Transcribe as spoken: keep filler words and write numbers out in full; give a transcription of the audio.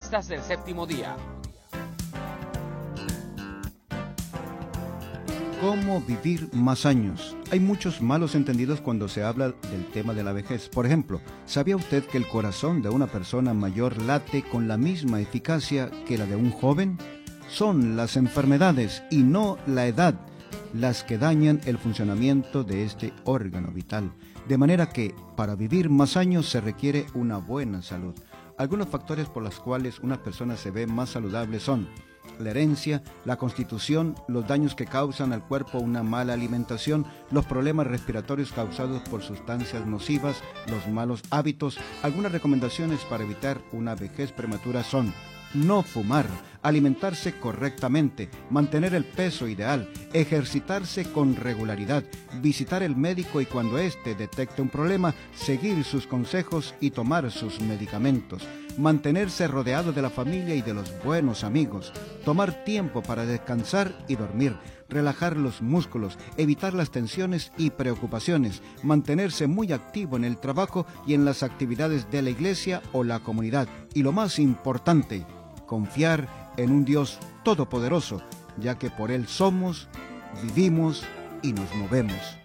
Adventistas del Séptimo Día. ¿Cómo vivir más años? Hay muchos malos entendidos cuando se habla del tema de la vejez. Por ejemplo, ¿sabía usted que el corazón de una persona mayor late con la misma eficacia que la de un joven? Son las enfermedades y no la edad las que dañan el funcionamiento de este órgano vital. De manera que, para vivir más años se requiere una buena salud. Algunos factores por los cuales una persona se ve más saludable son la herencia, la constitución, los daños que causan al cuerpo una mala alimentación, los problemas respiratorios causados por sustancias nocivas, los malos hábitos. Algunas recomendaciones para evitar una vejez prematura son: no fumar, alimentarse correctamente, mantener el peso ideal, ejercitarse con regularidad, visitar el médico y cuando éste detecte un problema, seguir sus consejos y tomar sus medicamentos, mantenerse rodeado de la familia y de los buenos amigos, tomar tiempo para descansar y dormir, relajar los músculos, evitar las tensiones y preocupaciones, mantenerse muy activo en el trabajo y en las actividades de la iglesia o la comunidad y lo más importante, confiar en un Dios todopoderoso, ya que por Él somos, vivimos y nos movemos.